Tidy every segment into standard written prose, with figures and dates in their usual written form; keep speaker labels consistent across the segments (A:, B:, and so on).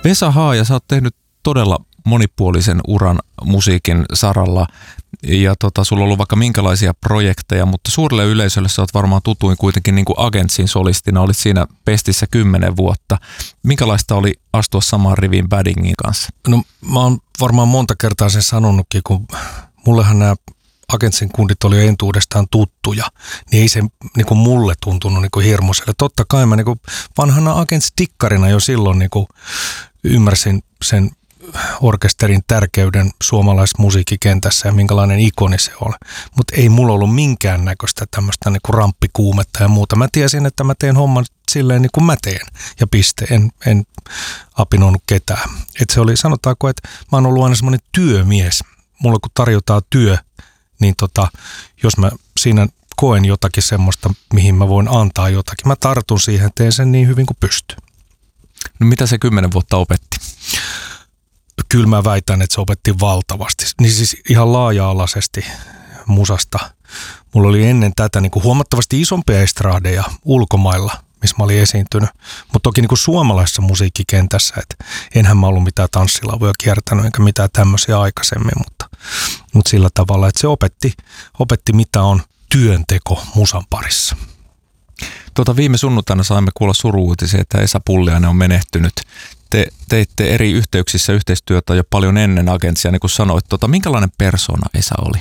A: Esa Haaja, sä oot tehnyt todella monipuolisen uran musiikin saralla ja sulla on ollut vaikka minkälaisia projekteja, mutta suurelle yleisölle sä oot varmaan tutuin kuitenkin niin kuin Agentsin solistina, olit siinä Pestissä 10 vuotta. Minkälaista oli astua samaan riviin Baddingin kanssa?
B: No mä oon varmaan monta kertaa sen sanonutkin, kun mullehan nämä Agentsin kundit oli jo entuudestaan tuttuja, niin ei se niin kuin mulle tuntunut niin kuin hirmuiselle. Totta kai mä niin kuin vanhana Agents-tikkarina jo silloin niin kuin ymmärsin sen orkesterin tärkeyden suomalaisessa musiikkikentässä ja minkälainen ikoni se oli. Mutta ei mulla ollut minkäännäköistä tämmöistä niinku ramppikuumetta ja muuta. Mä tiesin, että mä teen homman silleen niin kuin mä teen ja piste. En apinoinut ketään. Et se oli, sanotaanko, että mä oon ollut aina semmoinen työmies. Mulla kun tarjotaan työ, niin jos mä siinä koen jotakin semmoista, mihin mä voin antaa jotakin, mä tartun siihen, teen sen niin hyvin kuin pystyn.
A: No mitä se 10 vuotta opetti?
B: Kyllä mä väitän, että se opetti valtavasti. Niin siis ihan laaja-alaisesti musasta. Mulla oli ennen tätä niin kuin huomattavasti isompia estradeja ulkomailla, missä mä olin esiintynyt. Mutta toki niin kuin suomalaisessa musiikkikentässä, että enhän mä ollut mitään tanssilavoja kiertänyt enkä mitään tämmöisiä aikaisemmin. Mutta sillä tavalla, että se opetti mitä on työnteko musan parissa.
A: Viime sunnuntaina saimme kuulla suru-uutisia, että Esa Pulliainen on menehtynyt. Te teitte eri yhteyksissä yhteistyötä jo paljon ennen Agentsia, niin kuin sanoit. Minkälainen persona Esa oli?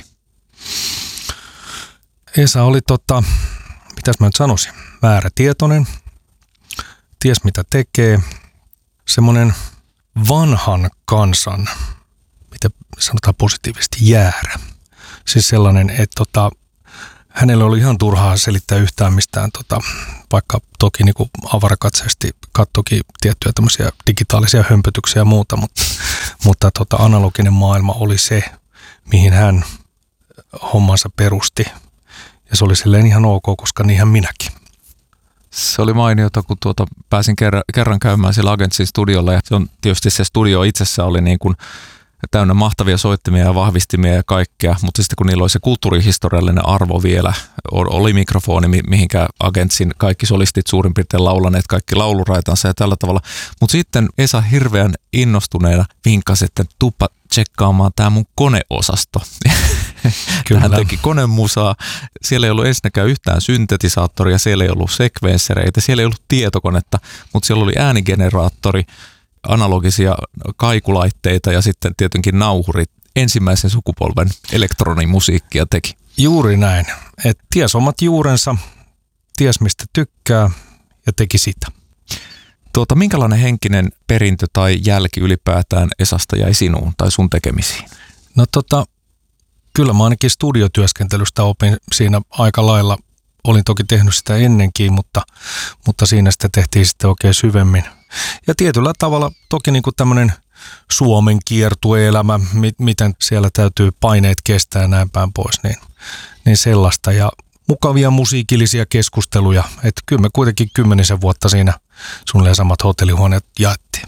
B: Esa oli, mitäs mä nyt sanoisin, määrätietoinen, ties mitä tekee, semmoinen vanhan kansan, mitä sanotaan positiivisesti, jäärä. Siis sellainen, että hänelle oli ihan turhaa selittää yhtään mistään, vaikka toki niin kuin avarakatseisesti kattoki tiettyjä tämmöisiä digitaalisia hömpötyksiä ja muuta, mutta analoginen maailma oli se, mihin hän hommansa perusti. Ja se oli silleen ihan ok, koska niinhän minäkin.
A: Se oli mainiota, kun pääsin kerran käymään siellä Agentsin studiolla ja se on tietysti se studio itsessä oli niin kuin täynnä mahtavia soittimia ja vahvistimia ja kaikkea, mutta sitten kun niillä oli se kulttuurihistoriallinen arvo vielä, oli mikrofoni, mihinkä Agentsin kaikki solistit suurin piirtein laulaneet kaikki lauluraitansa ja tällä tavalla. Mutta sitten Esa hirveän innostuneena vinkkasi, että tuppa tsekkaamaan tämä mun koneosasto. Kyllä. Hän teki konemusaa. Siellä ei ollut ensinnäkään yhtään syntetisaattoria, siellä ei ollut sekvenssereitä, siellä ei ollut tietokonetta, mutta siellä oli äänigeneraattori, analogisia kaikulaitteita ja sitten tietenkin nauhurit. Ensimmäisen sukupolven elektronimusiikkia teki.
B: Juuri näin. Et ties omat juurensa, ties mistä tykkää ja teki sitä.
A: Minkälainen henkinen perintö tai jälki ylipäätään Esasta jäi sinuun tai sun tekemisiin?
B: No kyllä mä ainakin studiotyöskentelystä opin siinä aika lailla. Olin toki tehnyt sitä ennenkin, mutta siinä sitä tehtiin sitten oikein syvemmin. Ja tietyllä tavalla toki niin kuin tämmöinen Suomen kiertueelämä, miten siellä täytyy paineet kestää ja näin päin pois, niin sellaista. Ja mukavia musiikillisia keskusteluja, että kyllä me kuitenkin 10 vuotta siinä suunnilleen samat hotellihuoneet jaettiin.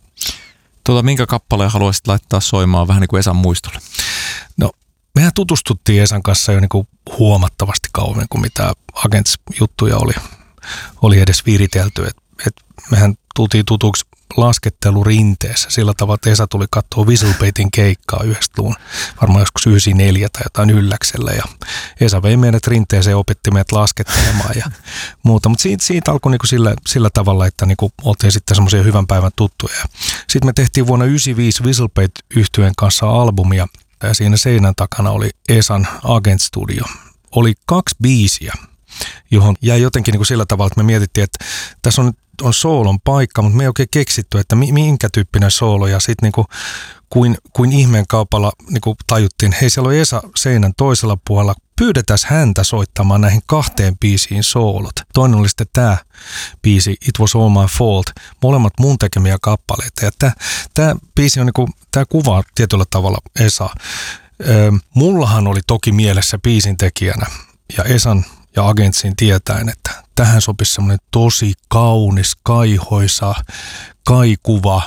A: Minkä kappaleen haluaisit laittaa soimaan vähän niin kuin Esan muistolle?
B: No, mehän tutustuttiin Esan kanssa jo niin kuin huomattavasti kauemmin kuin mitä Agents-juttuja oli edes viritelty. Et mehän tultiin tutuksi laskettelurinteessä sillä tavalla, että Esa tuli katsoa Whistlepaitin keikkaa 90-luvun, varmaan joskus 94 tai jotain Ylläksellä. Ja Esa vei meidät rinteeseen ja opetti meidät laskettelemaan ja muuta. Mutta siitä alkoi niinku sillä tavalla, että niinku oltiin sitten semmoisia hyvän päivän tuttuja. Sitten me tehtiin vuonna 1995 Whistlepate-yhtyeen kanssa albumia ja siinä seinän takana oli Esan Agent-studio. Oli 2 biisiä, johon jäi jotenkin niin sillä tavalla, että me mietittiin, että tässä on soolon paikka, mutta me ei oikein keksitty, että minkä tyyppinen soolo. Ja sitten kuin ihmeen kaupalla niin tajuttiin, hei siellä on Esa seinän toisella puolella, pyydetäs häntä soittamaan näihin 2 biisiin soolot. Toinen oli sitten tämä biisi, It Was All My Fault, molemmat mun tekemiä kappaleita. Ja tämä biisi on tämä kuvaa tietyllä tavalla Esa. Mullahan oli toki mielessä biisin tekijänä ja Esan ja Agentsin tietäen, että tähän sopisi semmoinen tosi kaunis, kaihoisa, kaikuva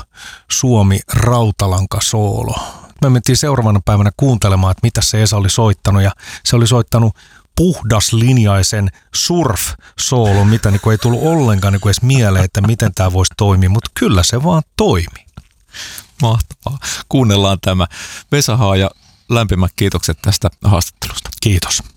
B: Suomi-rautalankasoolo. Me mentiin seuraavana päivänä kuuntelemaan, että mitä se Esa oli soittanut, ja se oli soittanut puhdaslinjaisen surf-soolon, mitä ei tullut ollenkaan edes mieleen, että miten tämä voisi toimia, mutta kyllä se vaan toimi.
A: Mahtavaa. Kuunnellaan tämä. Vesa Haaja, lämpimät kiitokset tästä haastattelusta.
B: Kiitos.